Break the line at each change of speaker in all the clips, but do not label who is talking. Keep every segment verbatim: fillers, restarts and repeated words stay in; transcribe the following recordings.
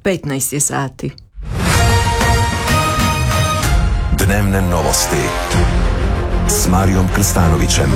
petnaest je sati.
Dnevne novosti s Marijom Krstanovićem.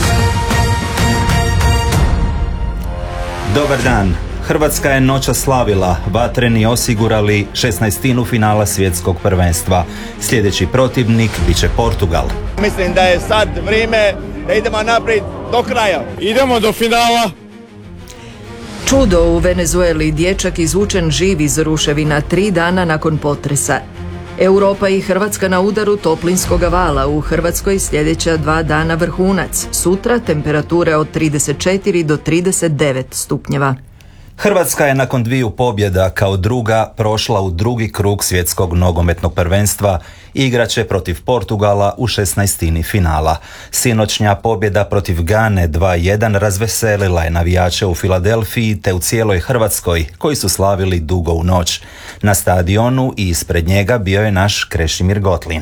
Dobar dan. Hrvatska je noćas slavila, vatreni osigurali šesnaestinu finala svjetskog prvenstva. Sljedeći protivnik bit će Portugal.
Mislim da je sad vrijeme da idemo naprijed do kraja. Idemo do finala.
Čudo u Venezueli, dječak izvučen živ iz ruševina tri dana nakon potresa. Europa i Hrvatska na udaru toplinskog vala, u Hrvatskoj sljedeća dva dana vrhunac. Sutra temperature od trideset četiri do trideset devet stupnjeva.
Hrvatska je nakon dviju pobjeda kao druga prošla u drugi krug svjetskog nogometnog prvenstva i igraće protiv Portugala u šesnaestini finala. Sinoćnja pobjeda protiv Gane dva jedan razveselila je navijače u Filadelfiji te u cijeloj Hrvatskoj koji su slavili dugo u noć. Na stadionu i ispred njega bio je naš Krešimir Gotlin.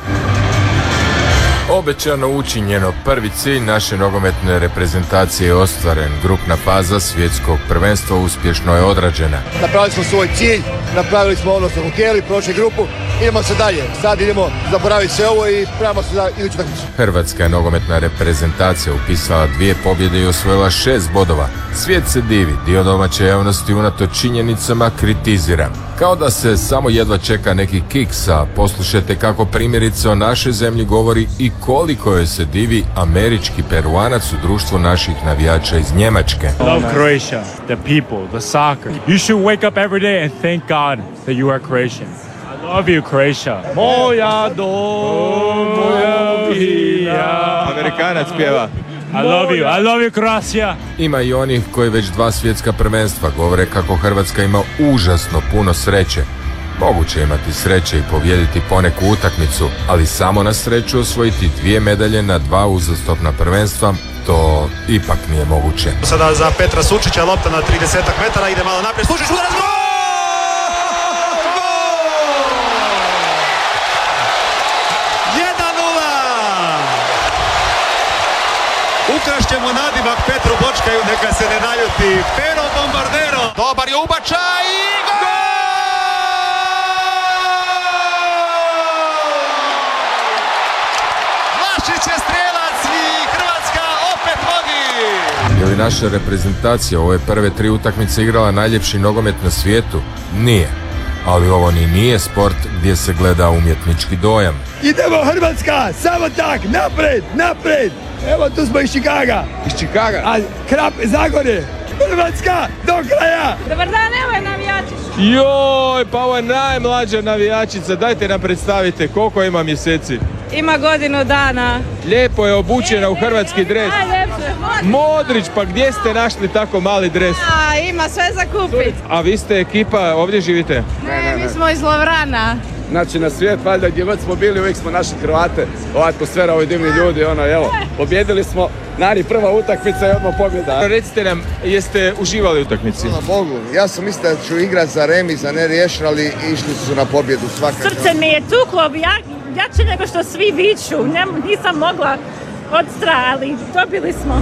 Obećano učinjeno, prvi cilj naše nogometne reprezentacije je ostvaren. Grupna faza svjetskog prvenstva uspješno je odrađena.
Napravili smo svoj cilj, napravili smo ono što smo htjeli, prošli grupu, idemo se dalje. Sad idemo zaboraviti sve ovo i pravimo se za iduću takmicu.
Hrvatska je nogometna reprezentacija upisala dvije pobjede i osvojila šest bodova. Svijet se divi, dio domaće javnosti unatoč činjenicama kritizira. Kao da se samo jedva čeka neki kiks, a poslušajte kako primjerice o našoj zemlji govori i koliko joj se divi američki Peruanac u društvu naših navijača iz Njemačke.
I love Croatia, the people, the soccer. You should wake up every day and thank God that you are Croatian. I love you, Croatia. Moja domovina.
Amerikanac pjeva.
I love you, I love you, Croatia.
Ima i onih koji već dva svjetska prvenstva govore kako Hrvatska ima užasno puno sreće. Moguće imati sreće i pobijediti poneku utakmicu, ali samo na sreću osvojiti dvije medalje na dva uzastopna prvenstva, to ipak nije moguće.
Sada za Petra Sučića, lopta na trideset metara, ide malo naprijed, Sučić udarac, gol! jedan nula! Ukrašćemo nadimak Petru Bočkaju, neka se ne naljuti. Pero Bombardero, dobar je ubačaj i gol!
Je li naša reprezentacija ove prve tri utakmice igrala najljepši nogomet na svijetu? Nije. Ali ovo ni nije sport gdje se gleda umjetnički dojam.
Idemo Hrvatska, samo tak, napred, napred. Evo tu smo iz Čikaga.
Iz Čikaga?
A Krap, Zagorje. Hrvatska, do kraja.
Dobar dan, evo je navijačica.
Joj, pa ovo je najmlađa navijačica. Dajte nam predstavite koliko ima mjeseci.
Ima godinu dana.
Lijepo je obučena u hrvatski dres.
Najljepše.
Modrić, pa gdje ste našli tako mali dres?
A, ima sve za kupit.
A vi ste ekipa, ovdje živite?
Ne, ne, ne, mi smo iz Lovrana.
Znači na svijet, valjda gdje god smo bili, uvijek smo našli Hrvate. Ova atmosfera, ovi divni ljudi, ono, evo, pobjedili smo. Nari, prva utakmica i odmah pobjeda. Recite nam, jeste uživali u utakmici?
Hvala Bogu, ja sam mislio da ću igrat za remis, a ne riješen, ali išli su na pobjedu svakako.
Srce mi je tuklo, ja, jače nego što svi viču, ne, nisam mogla od straha, ali dobili smo.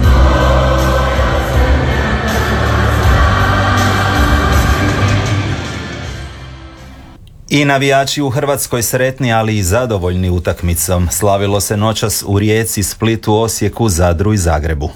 I navijači u Hrvatskoj sretni, ali i zadovoljni utakmicom. Slavilo se noćas u Rijeci, Splitu, Osijeku, Zadru i Zagrebu.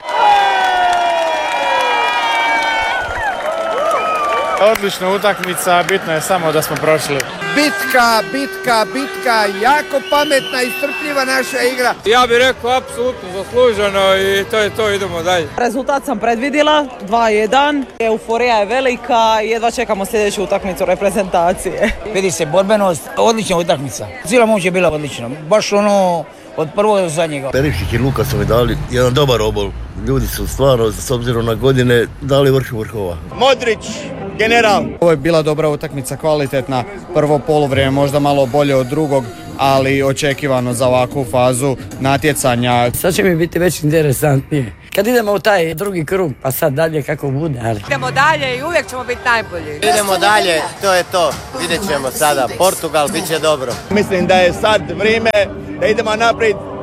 Odlična utakmica, bitno je samo da smo prošli.
Bitka, bitka, bitka, jako pametna i strpljiva naša igra.
Ja bih rekao apsolutno zasluženo i to je to, idemo dalje.
Rezultat sam predvidjela, dva jedan. Euforija je velika i jedva čekamo sljedeću utakmicu reprezentacije.
Vidi se borbenost, odlična utakmica. Cijela moć je bila odlična, baš ono od prvog do zadnjega.
Perišić i Luka su mi dali jedan dobar obol. Ljudi su stvarno, s obzirom na godine, dali vrh vrhova.
Modrić, general.
Ovo je bila dobra utakmica, kvalitetna. Prvo poluvrijeme možda malo bolje od drugog, ali očekivano za ovakvu fazu natjecanja.
Sad će mi biti već interesantnije. Kad idemo u taj drugi krug, pa sad dalje kako bude. Ali...
Idemo dalje i uvijek ćemo biti najbolji.
Idemo dalje, to je to. Vidjet ćemo sada. Portugal, bit će dobro.
Mislim da je sad vrijeme da idemo naprijed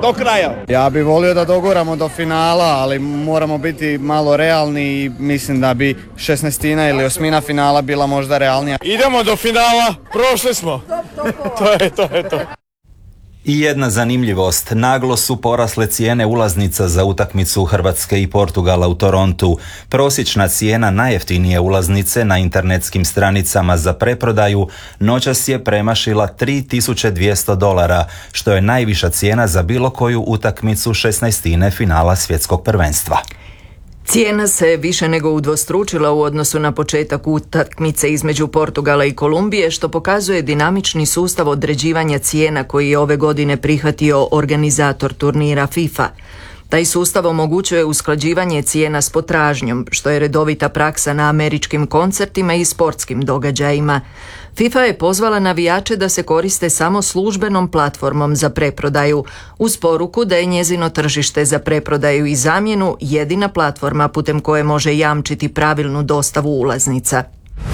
do kraja.
Ja bih volio da doguramo do finala, ali moramo biti malo realni i mislim da bi šesnaestina ili osmina finala bila možda realnija.
Idemo do finala, prošli smo. To je, to je to.
I jedna zanimljivost, naglo su porasle cijene ulaznica za utakmicu Hrvatske i Portugala u Torontu. Prosječna cijena najjeftinije ulaznice na internetskim stranicama za preprodaju noćas je premašila tri tisuće dvjesto dolara, što je najviša cijena za bilo koju utakmicu šesnaestine finala svjetskog prvenstva.
Cijena se više nego udvostručila u odnosu na početak utakmice između Portugala i Kolumbije, što pokazuje dinamični sustav određivanja cijena koji je ove godine prihvatio organizator turnira FIFA. Taj sustav omogućuje usklađivanje cijena s potražnjom, što je redovita praksa na američkim koncertima i sportskim događajima. FIFA je pozvala navijače da se koriste samo službenom platformom za preprodaju, uz poruku da je njezino tržište za preprodaju i zamjenu jedina platforma putem koje može jamčiti pravilnu dostavu ulaznica.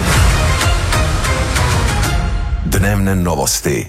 Dnevne novosti.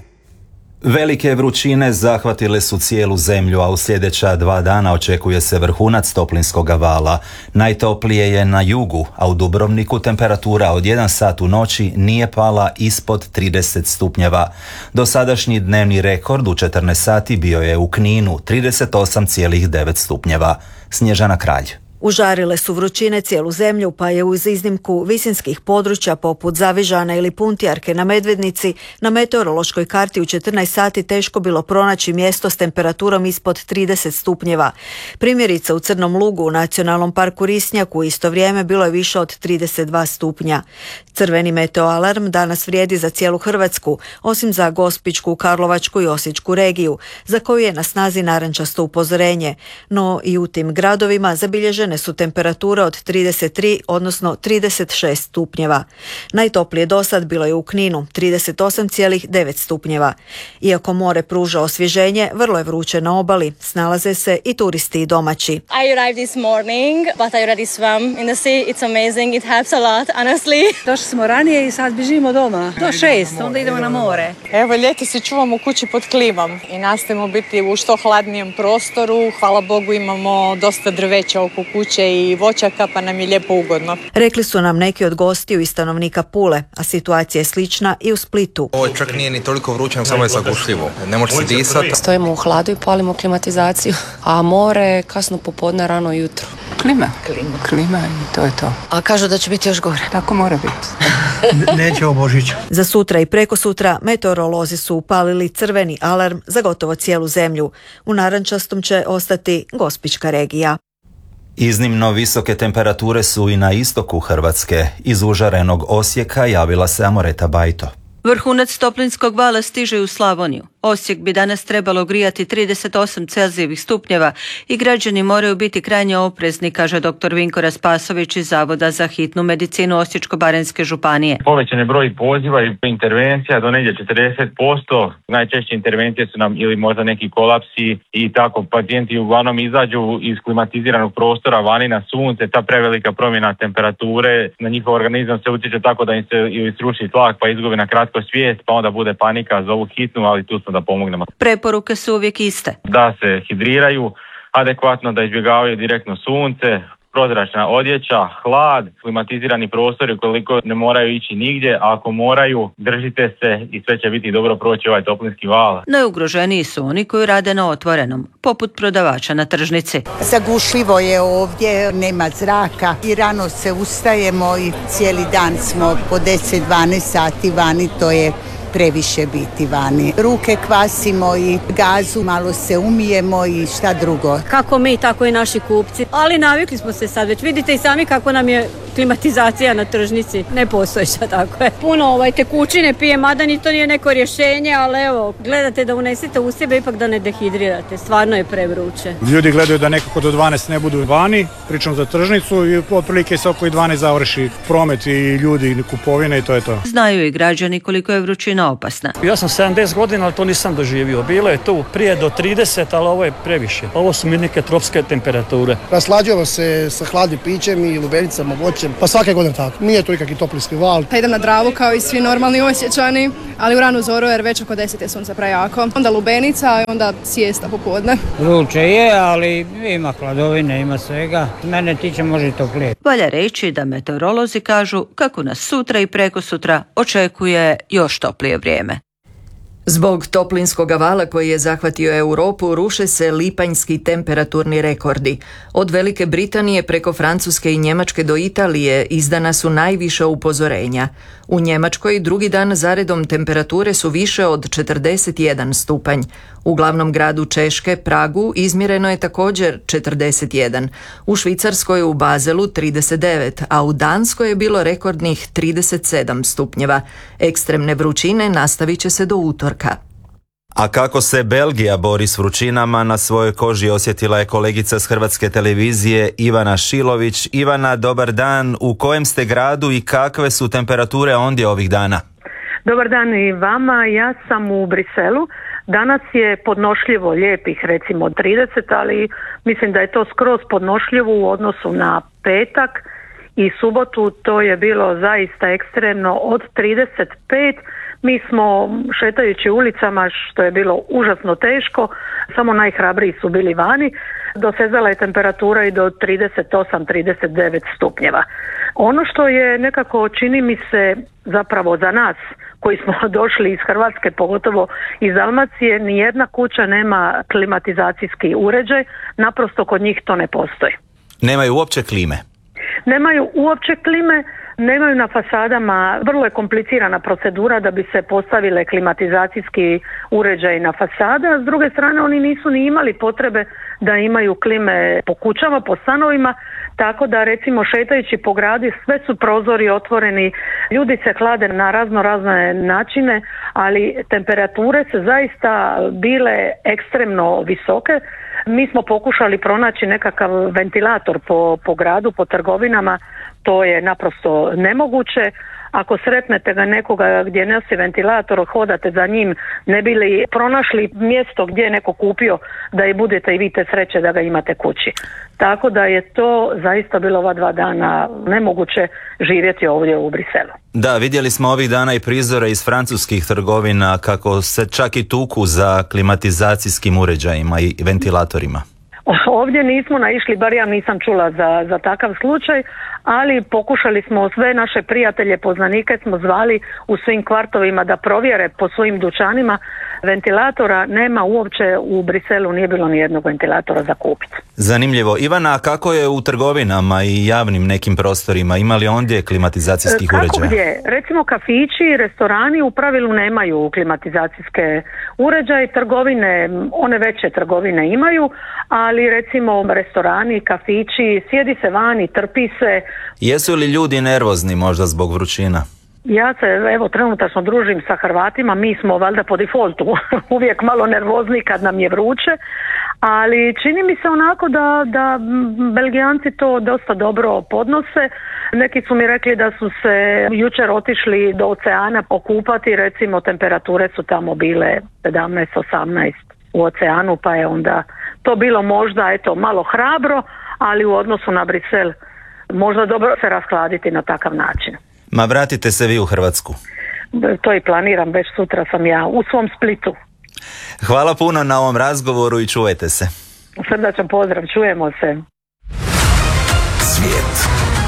Velike vrućine zahvatile su cijelu zemlju, a u sljedeća dva dana očekuje se vrhunac toplinskog vala. Najtoplije je na jugu, a u Dubrovniku temperatura od jedan sat u noći nije pala ispod trideset stupnjeva. Dosadašnji dnevni rekord u četrnaest sati bio je u Kninu, trideset osam zarez devet stupnjeva. Snježana Kralj.
Užarile su vrućine cijelu zemlju, pa je uz iznimku visinskih područja poput Zavižana ili Puntjarke na Medvednici na meteorološkoj karti u četrnaest sati teško bilo pronaći mjesto s temperaturom ispod trideset stupnjeva. Primjerice u Crnom Lugu u Nacionalnom parku Risnjak u isto vrijeme bilo je više od trideset dva stupnja. Crveni meteoalarm danas vrijedi za cijelu Hrvatsku, osim za Gospićku, Karlovačku i Osječku regiju, za koju je na snazi narančasto upozorenje. No i u tim gradovima zabilježene su temperature od trideset tri, odnosno trideset šest stupnjeva. Najtoplije dosad bilo je u Kninu, trideset osam zarez devet stupnjeva. Iako more pruža osvježenje, vrlo je vruće na obali, snalaze se i turisti i domaći.
I arrived this morning, but I already swam in the sea. It's amazing, it helps a lot, honestly.
Došli smo ranije i sad bježimo doma. Do šest, onda idemo na more.
Evo, ljeti se čuvamo u kući pod klimom i nastojimo biti u što hladnijem prostoru. Hvala Bogu imamo dosta drveća oko kuće i voćaka, pa nam je lijepo ugodno.
Rekli su nam neki od gostiju i stanovnika Pule, a situacija je slična i u Splitu.
Ovo čak nije ni toliko vruće, samo je zagušljivo. Ne može se disati.
Stojimo u hladu i palimo klimatizaciju, a more kasno popodne, rano jutro.
Klima. Klima. Klima i to je to.
A kažu da će biti još gore.
Tako mora biti. Neće o Božiću.
Za sutra i preko sutra meteorolozi su upalili crveni alarm za gotovo cijelu zemlju. U narančastom će ostati Gospićka regija.
Iznimno visoke temperature su i na istoku Hrvatske. Iz užarenog Osijeka javila se Amoreta Bajto.
Vrhunac toplinskog vala stiže u Slavoniju. Osijek bi danas trebalo grijati trideset osam Celzijevih stupnjeva i građani moraju biti krajnje oprezni, kaže doktor Vinko Raspasović iz Zavoda za hitnu medicinu Osječko-baranjske županije.
Povećan je broj poziva i intervencija do negdje četrdeset posto. Najčešće intervencije su nam ili možda neki kolapsi i tako pacijenti uglavnom izađu iz klimatiziranog prostora vani na sunce. Ta prevelika promjena temperature na njihov organizam se utječe tako da im se ili sruši tlak pa izgubi na kratko svijest, pa onda bude panika, zovu hitnu, ali tu smo da pomognemo.
Preporuke su uvijek iste.
Da se hidriraju adekvatno, da izbjegavaju direktno sunce, prozračna odjeća, hlad, klimatizirani prostori koliko ne moraju ići nigdje, a ako moraju, držite se i sve će biti dobro proći ovaj toplinski val.
Najugroženiji su oni koji rade na otvorenom, poput prodavača na tržnici.
Zagušljivo je ovdje, nema zraka i rano se ustajemo i cijeli dan smo po deset dvanaest sati vani, to je previše biti vani. Ruke kvasimo i gazu, malo se umijemo i šta drugo.
Kako mi, tako i naši kupci. Ali navikli smo se sad već. Vidite i sami kako nam je klimatizacija na tržnici. Ne postoji šta tako je. Puno ovaj, tekućine pije, mada ni to nije neko rješenje, ali evo, gledate da unesete u sebe, ipak da ne dehidrirate. Stvarno je prevruće.
Ljudi gledaju da nekako do dvanaest ne budu vani, pričam za tržnicu i otprilike se oko dvanaest završi promet i ljudi i kupovine i to je to.
Znaju i građani koliko je vrućina opasna.
Ja sam sedamdeset godina, ali to nisam doživio. Bilo je tu prije do trideset, ali ovo je previše. Ovo su mi neke tropske temperature.
Raslađujemo se sa hladnim pićem i lubenicama voća
osjećam. Pa svake godine tako. Nije to ikakvi toplinski val.
Pa idem na Dravu kao i svi normalni Osječani, ali u ranu zoru jer već oko deset je sunce prejako. Onda lubenica i onda sijesta popodne.
Vruće je, ali ima hladovine, ima svega. Mene tiče može i toplije.
Valja reći da meteorolozi kažu kako nas sutra i prekosutra očekuje još toplije vrijeme.
Zbog toplinskog vala koji je zahvatio Europu ruše se lipanjski temperaturni rekordi. Od Velike Britanije preko Francuske i Njemačke do Italije izdana su najviša upozorenja. U Njemačkoj drugi dan zaredom temperature su više od četrdeset jedan stupanj. U glavnom gradu Češke, Pragu, izmjereno je također četrdeset jedan. U Švicarskoj u Bazelu trideset devet, a u Danskoj je bilo rekordnih trideset sedam stupnjeva. Ekstremne vrućine nastavit će se do utorka.
A kako se Belgija bori s vrućinama, na svojoj koži osjetila je kolegica s Hrvatske televizije Ivana Šilović. Ivana, dobar dan. U kojem ste gradu i kakve su temperature ondje ovih dana?
Dobar dan i vama. Ja sam u Briselu. Danas je podnošljivo lijepih recimo trideset, ali mislim da je to skroz podnošljivo u odnosu na petak i subotu. To je bilo zaista ekstremno od trideset pet. Mi smo šetajući ulicama, što je bilo užasno teško, samo najhrabriji su bili vani, dosezala je temperatura i do trideset osam trideset devet stupnjeva. Ono što je nekako, čini mi se, zapravo za nas koji smo došli iz Hrvatske, pogotovo iz Dalmacije, nijedna kuća nema klimatizacijski uređaj, naprosto kod njih to ne postoji.
Nemaju uopće klime?
Nemaju uopće klime, nemaju na fasadama, vrlo je komplicirana procedura da bi se postavile klimatizacijski uređaj na fasada, a s druge strane oni nisu ni imali potrebe da imaju klime po kućama, po stanovima, tako da recimo šetajući po gradu sve su prozori otvoreni, ljudi se hlade na razno razne načine, ali temperature se zaista bile ekstremno visoke. Mi smo pokušali pronaći nekakav ventilator po, po gradu, po trgovinama, to je naprosto nemoguće. Ako sretnete ga nekoga gdje nosi ventilator, hodate za njim, ne bi li pronašli mjesto gdje je neko kupio da i budete i vi te sreće da ga imate kući. Tako da je to zaista bilo ova dva dana nemoguće živjeti ovdje u Briselu.
Da, vidjeli smo ovih dana i prizore iz francuskih trgovina kako se čak i tuku za klimatizacijskim uređajima i ventilatorima.
Ovdje nismo naišli, bar ja nisam čula za, za takav slučaj, ali pokušali smo sve naše prijatelje, poznanike smo zvali u svim kvartovima da provjere po svojim dućanima. Ventilatora nema uopće, u Briselu nije bilo ni jednog ventilatora za kupiti.
Zanimljivo. Ivana, kako je u trgovinama i javnim nekim prostorima? Ima li ondje klimatizacijskih
Kako
uređaja?
gdje? Recimo kafići, restorani u pravilu nemaju klimatizacijske uređaje, trgovine, one veće trgovine imaju, ali recimo restorani, kafići, sjedi se vani, trpi se.
Jesu li ljudi nervozni možda zbog vrućina?
Ja se evo trenutačno družim sa Hrvatima, mi smo valjda po defaultu uvijek malo nervozni kad nam je vruće, ali čini mi se onako da, da Belgijanci to dosta dobro podnose. Neki su mi rekli da su se jučer otišli do oceana okupati, recimo temperature su tamo bile sedamnaest osamnaest u oceanu, pa je onda to bilo možda eto malo hrabro, ali u odnosu na Brisel možda dobro se raskladiti na takav način.
Ma vratite se vi u Hrvatsku.
To i planiram, već sutra sam ja u svom Splitu.
Hvala puno na ovom razgovoru i čuvajte se.
Srdačan pozdrav, čujemo se.
Svijet.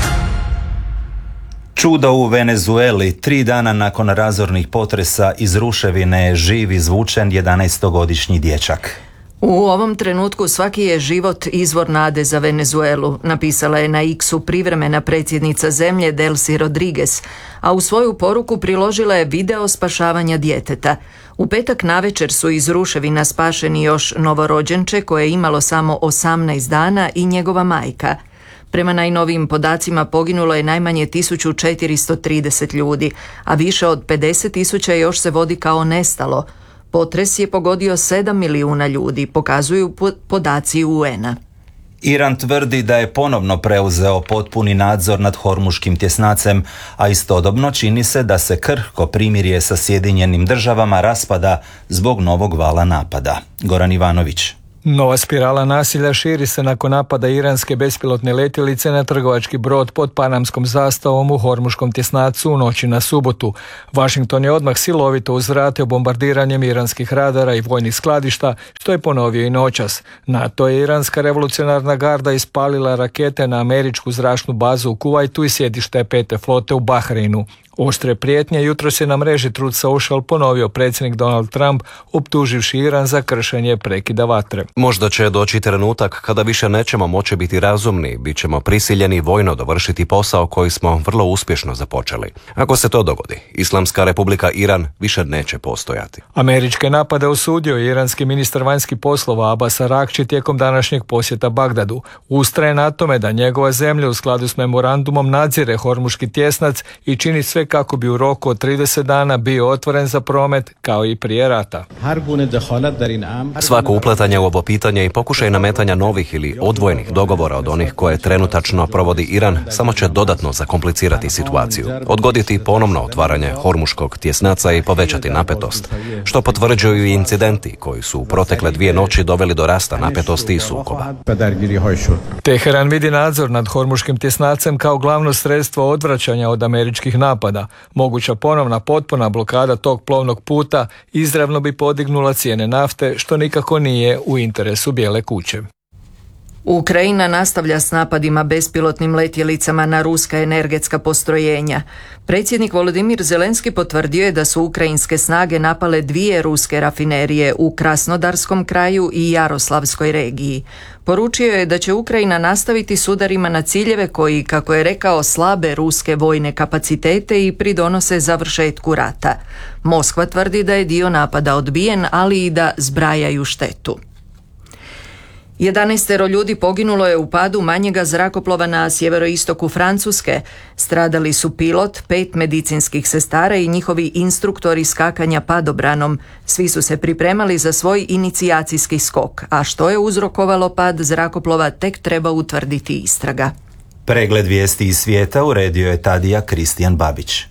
Čudo u Venezueli. Tri dana nakon razornih potresa iz ruševine je živ izvučen jedanaestogodišnji dječak.
U ovom trenutku svaki je život izvor nade za Venezuelu, napisala je na X-u privremena predsjednica zemlje Delcy Rodriguez, a u svoju poruku priložila je video spašavanja djeteta. U petak navečer su iz ruševina spašeni još novorođenče koje je imalo samo osamnaest dana i njegova majka. Prema najnovijim podacima poginulo je najmanje tisuću četiristo trideset ljudi, a više od pedeset tisuća još se vodi kao nestalo. Potres je pogodio sedam milijuna ljudi, pokazuju podaci U N-a.
Iran tvrdi da je ponovno preuzeo potpuni nadzor nad hormuškim tjesnacem, a istodobno čini se da se krhko primirje sa Sjedinjenim državama raspada zbog novog vala napada. Goran Ivanović.
Nova spirala nasilja širi se nakon napada iranske bespilotne letjelice na trgovački brod pod panamskom zastavom u Hormuškom tjesnacu u noći na subotu. Washington je odmah silovito uzvratio bombardiranjem iranskih radara i vojnih skladišta, što je ponovio i noćas. NATO je iranska revolucionarna garda ispalila rakete na američku zračnu bazu u Kuvajtu i sjedište pete flote u Bahreinu. Oštre prijetnje jutros je na mreži Truth Social ponovio predsjednik Donald Trump, optuživši Iran za kršenje prekida vatre.
Možda će doći trenutak kada više nećemo moći biti razumni, bit ćemo prisiljeni vojno dovršiti posao koji smo vrlo uspješno započeli. Ako se to dogodi, Islamska republika Iran više neće postojati.
Američke napade osudio iranski ministar vanjskih poslova Abbas Araghči tijekom današnjeg posjeta Bagdadu. Ustraje na tome da njegova zemlja u skladu s memorandumom nadzire Hormuški tjesnac i čini sve kako bi u roku od trideset dana bio otvoren za promet kao i prije rata.
Svako upletanje u ovo pitanje i pokušaj nametanja novih ili odvojenih dogovora od onih koje trenutačno provodi Iran samo će dodatno zakomplicirati situaciju, odgoditi ponovno otvaranje Hormuškog tjesnaca i povećati napetost, što potvrđuju i incidenti koji su u protekle dvije noći doveli do rasta napetosti i sukoba.
Teheran vidi nadzor nad Hormuškim tjesnacem kao glavno sredstvo odvraćanja od američkih napada. Moguća ponovna potpuna blokada tog plovnog puta izravno bi podignula cijene nafte, što nikako nije u interesu Bijele kuće.
Ukrajina nastavlja s napadima bespilotnim letjelicama na ruska energetska postrojenja. Predsjednik Volodimir Zelenski potvrdio je da su ukrajinske snage napale dvije ruske rafinerije u Krasnodarskom kraju i Jaroslavskoj regiji. Poručio je da će Ukrajina nastaviti s udarima na ciljeve koji, kako je rekao, slabe ruske vojne kapacitete i pridonose završetku rata. Moskva tvrdi da je dio napada odbijen, ali i da zbrajaju štetu. Jedanaestero ljudi poginulo je u padu manjega zrakoplova na sjeveroistoku Francuske. Stradali su pilot, pet medicinskih sestara i njihovi instruktori skakanja padobranom. Svi su se pripremali za svoj inicijacijski skok, a što je uzrokovalo pad zrakoplova tek treba utvrditi istraga.
Pregled vijesti iz svijeta uredio je Tadija Kristijan Babić.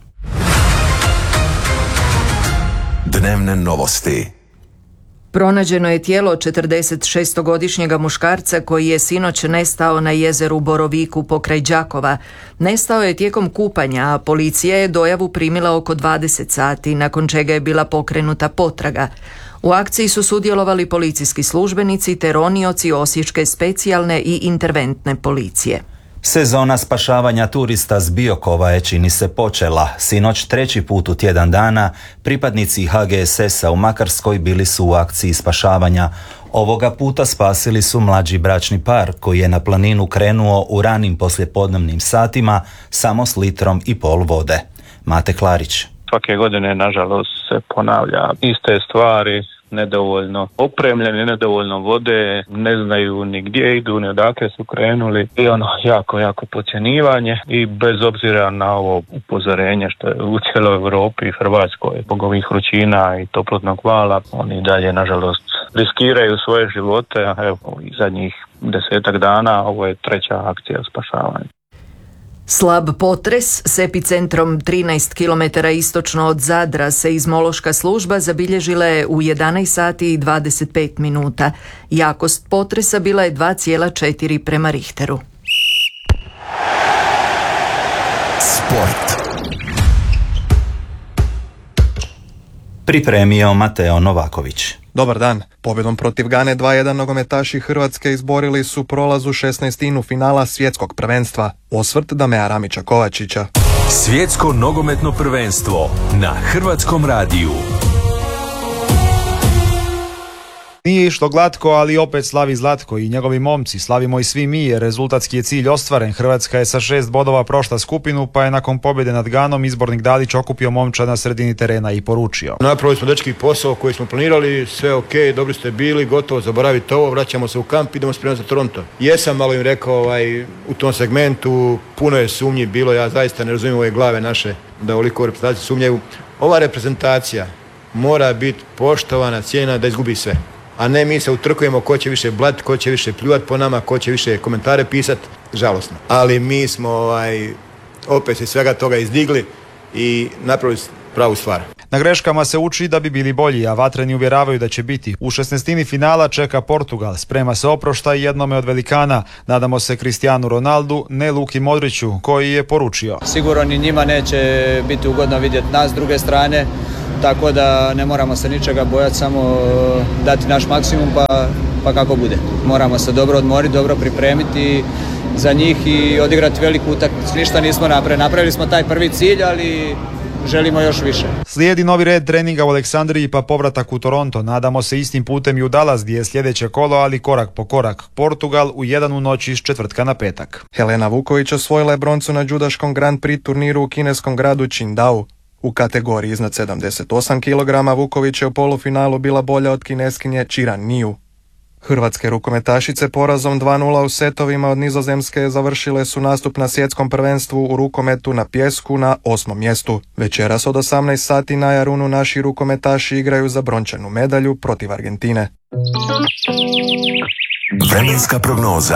Dnevne novosti.
Pronađeno je tijelo četrdesetšestogodišnjega muškarca koji je sinoć nestao na jezeru Boroviku pokraj Đakova. Nestao je tijekom kupanja, a policija je dojavu primila oko dvadeset sati, nakon čega je bila pokrenuta potraga. U akciji su sudjelovali policijski službenici te ronioci Osječke specijalne i interventne policije.
Sezona spašavanja turista s Biokova je, čini se, počela. Sinoć treći put u tjedan dana pripadnici H G S S-a u Makarskoj bili su u akciji spašavanja. Ovoga puta spasili su mlađi bračni par koji je na planinu krenuo u ranim poslijepodnevnim satima samo s litrom i pol vode. Mate Klarić.
Svake godine, nažalost, se ponavlja iste stvari. Nedovoljno opremljeni, nedovoljno vode, ne znaju ni gdje idu, ni odakle su krenuli i ono jako, jako podcjenjivanje i bez obzira na ovo upozorenje što je u cijeloj Europi i Hrvatskoj zbog ovih vrućina i toplotnog vala, oni dalje nažalost riskiraju svoje živote. Evo, i zadnjih desetak dana ovo je treća akcija spašavanja.
Slab potres s epicentrom trinaest kilometara istočno od Zadra seizmološka služba zabilježila je u jedanaest sati i dvadeset pet minuta. Jakost potresa bila je dva zarez četiri prema Richteru.
Sport.
Pripremio Mateo Novaković.
Dobar dan. Pobjedom protiv Gane dva jedan nogometaši Hrvatske izborili su prolaz u šesnaestinu finala svjetskog prvenstva. Osvrt Damea Ramića Kovačića.
Svjetsko nogometno prvenstvo na Hrvatskom radiju.
Nije išlo glatko, ali opet slavi Zlatko i njegovi momci, slavimo i svi mi jer rezultatski je cilj ostvaren. Hrvatska je sa šest bodova prošla skupinu, pa je nakon pobjede nad Ganom izbornik Dalić okupio momčad na sredini terena i poručio.
Napravili smo dečki posao koji smo planirali, sve ok, dobri ste bili, gotovo, zaboravite ovo, vraćamo se u kamp, idemo spremati za Toronto. Jesam malo im rekao ovaj, u tom segmentu, puno je sumnji bilo, ja zaista ne razumijem ove glave naše da ovoliko reprezentaciju sumnjaju. Ova reprezentacija mora biti poštovana, cijenjena da izgubi sve. A ne mi se utrkujemo ko će više blat, ko će više pljuvat po nama, ko će više komentare pisat, žalosno. Ali mi smo ovaj, opet se svega toga izdigli i napravili pravu stvar.
Na greškama se uči da bi bili bolji, a vatreni uvjeravaju da će biti. U šesnaestini finala čeka Portugal, sprema se oproštaj jednome od velikana. Nadamo se Cristianu Ronaldu, ne Luki Modriću, koji je poručio:
sigurno ni njima neće biti ugodno vidjeti nas s druge strane, tako da ne moramo se ničega bojati, samo dati naš maksimum pa, pa kako bude. Moramo se dobro odmoriti, dobro pripremiti za njih i odigrati veliku utakmicu. Ništa nismo napravili. Napravili smo taj prvi cilj, ali želimo još više.
Slijedi novi red treninga u Aleksandriji pa povratak u Toronto. Nadamo se istim putem i u Dallas gdje je sljedeće kolo, ali korak po korak. Portugal u jedan u noći iz četvrtka na petak.
Helena Vuković osvojila je broncu na judaškom Grand Prix turniru u kineskom gradu Qingdao. U kategoriji iznad sedamdeset osam kilograma Vuković je u polufinalu bila bolja od Kineskinje Qiran Niu. Hrvatske rukometašice porazom dva nula u setovima od Nizozemske završile su nastup na svjetskom prvenstvu u rukometu na pijesku na osmom mjestu. Večeras od osamnaest sati na Jarunu naši rukometaši igraju za brončanu medalju protiv Argentine.
Vremenska prognoza.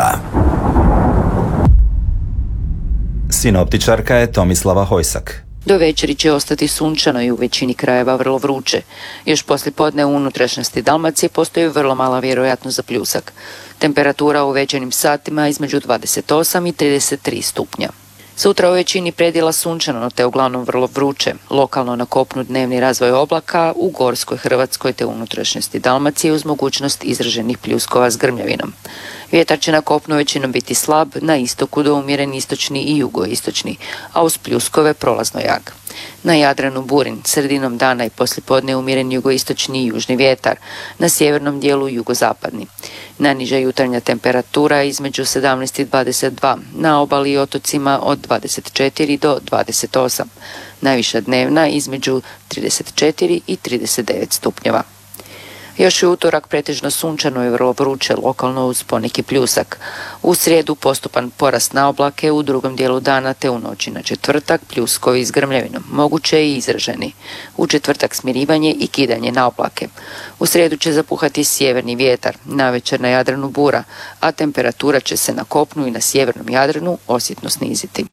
Sinoptičarka je Tomislava Hojsak.
Do večeri će ostati sunčano i u većini krajeva vrlo vruće. Još poslije podne u unutrašnjosti Dalmacije postoji vrlo mala vjerojatnost za pljusak. Temperatura u večernjim satima između dvadeset osam i trideset tri stupnja. Sutra u većini predjela sunčano te uglavnom vrlo vruće. Lokalno na kopnu dnevni razvoj oblaka, u gorskoj Hrvatskoj te unutrašnjosti Dalmacije uz mogućnost izraženih pljuskova s grmljavinom. Vjetar će na kopnu većinom biti slab, na istoku do umjeren istočni i jugoistočni, a uz pljuskove prolazno jak. Na Jadranu burin, sredinom dana i poslijepodne umjeren jugoistočni i južni vjetar, na sjevernom dijelu jugozapadni. Najniža jutarnja temperatura između sedamnaest i dvadeset dva, na obali i otocima od dvadeset četiri do dvadeset osam, najviša dnevna između trideset četiri i trideset devet stupnjeva. Još je utorak pretežno sunčano i vrlo vruće, lokalno uz poneki pljusak. U srijedu postupan porast na oblake, u drugom dijelu dana te u noći na četvrtak pljuskovi s grmljavinom, moguće i izraženi. U četvrtak smirivanje i kidanje na oblake. U srijedu će zapuhati sjeverni vjetar, navečer na Jadranu bura, a temperatura će se na kopnu i na sjevernom Jadranu osjetno sniziti.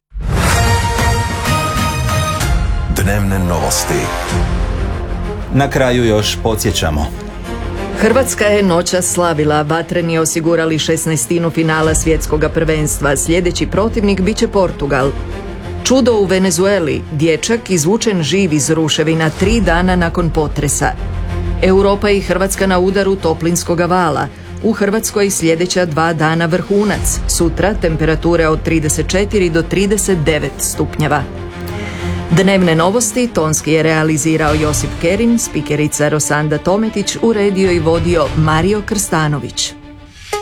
Dnevne novosti.
Na kraju još podsjećamo.
Hrvatska je noćas slavila, vatreni osigurali šesnaestinu finala svjetskog prvenstva. Sljedeći protivnik bit će Portugal. Čudo u Venezueli, dječak izvučen živ iz ruševina tri dana nakon potresa. Europa i Hrvatska na udaru toplinskog vala. U Hrvatskoj sljedeća dva dana vrhunac. Sutra temperature od trideset četiri do trideset devet stupnjeva. Dnevne novosti tonski je realizirao Josip Kerin, spikerica Rosanda Tometić, uredio i vodio Mario Krstanović.